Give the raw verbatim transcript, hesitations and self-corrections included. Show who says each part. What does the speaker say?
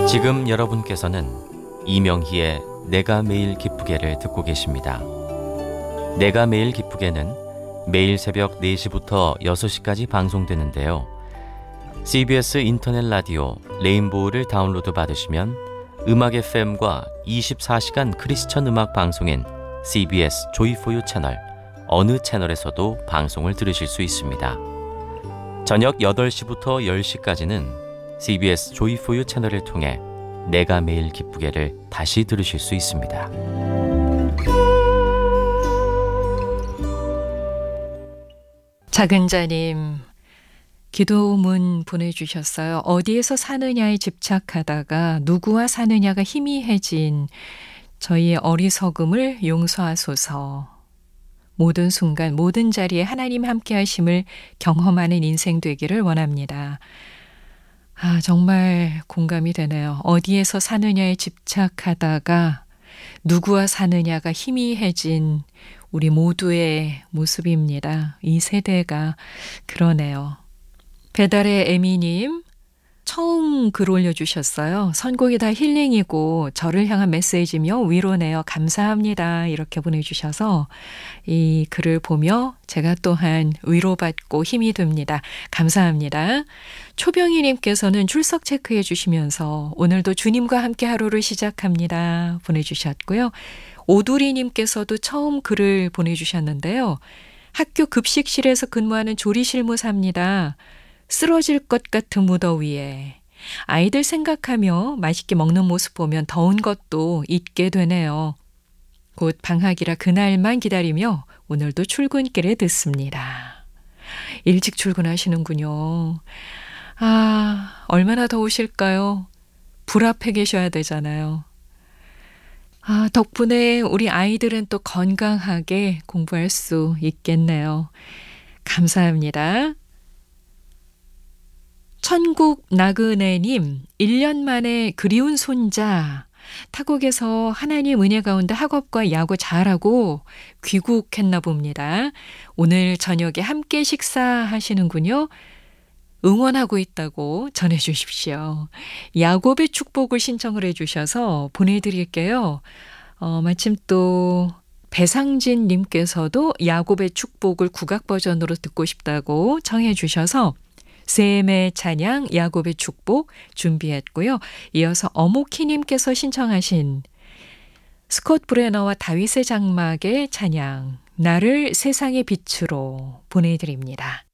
Speaker 1: 지금 여러분께서는 이명희의 내가 매일 기쁘게를 듣고 계십니다. 내가 매일 기쁘게는 매일 새벽 네 시부터 여섯 시까지 방송되는데요. 씨비에스 인터넷 라디오 레인보우를 다운로드 받으시면 음악 에프엠과 이십사 시간 크리스천 음악 방송인 씨비에스 조이포유 채널 어느 채널에서도 방송을 들으실 수 있습니다. 저녁 여덟 시부터 열 시까지는 씨비에스 조이포유 채널을 통해 내가 매일 기쁘게를 다시 들으실 수 있습니다.
Speaker 2: 작은자님 기도문 보내주셨어요. 어디에서 사느냐에 집착하다가 누구와 사느냐가 희미해진 저희의 어리석음을 용서하소서. 모든 순간 모든 자리에 하나님 함께 하심을 경험하는 인생 되기를 원합니다. 아, 정말 공감이 되네요. 어디에서 사느냐에 집착하다가 누구와 사느냐가 희미해진 우리 모두의 모습입니다. 이 세대가 그러네요. 배달의 에미님 처음 글 올려주셨어요. 선곡이 다 힐링이고 저를 향한 메시지며 위로네요. 감사합니다. 이렇게 보내주셔서 이 글을 보며 제가 또한 위로받고 힘이 됩니다. 감사합니다. 초병희님께서는 출석 체크해 주시면서 오늘도 주님과 함께 하루를 시작합니다. 보내주셨고요. 오두리님께서도 처음 글을 보내주셨는데요. 학교 급식실에서 근무하는 조리실무사입니다. 쓰러질 것 같은 무더위에 아이들 생각하며 맛있게 먹는 모습 보면 더운 것도 잊게 되네요. 곧 방학이라 그날만 기다리며 오늘도 출근길에 듣습니다. 일찍 출근하시는군요. 아, 얼마나 더우실까요? 불 앞에 계셔야 되잖아요. 아, 덕분에 우리 아이들은 또 건강하게 공부할 수 있겠네요. 감사합니다. 천국 나그네님, 일 년 만에 그리운 손자, 타국에서 하나님 은혜 가운데 학업과 야구 잘하고 귀국했나 봅니다. 오늘 저녁에 함께 식사하시는군요. 응원하고 있다고 전해주십시오. 야곱의 축복을 신청을 해주셔서 보내드릴게요. 어, 마침 또 배상진 님께서도 야곱의 축복을 국악 버전으로 듣고 싶다고 청해 주셔서 샘의 찬양 야곱의 축복 준비했고요. 이어서 어모키님께서 신청하신 스콧 브레너와 다윗의 장막의 찬양 나를 세상의 빛으로 보내드립니다.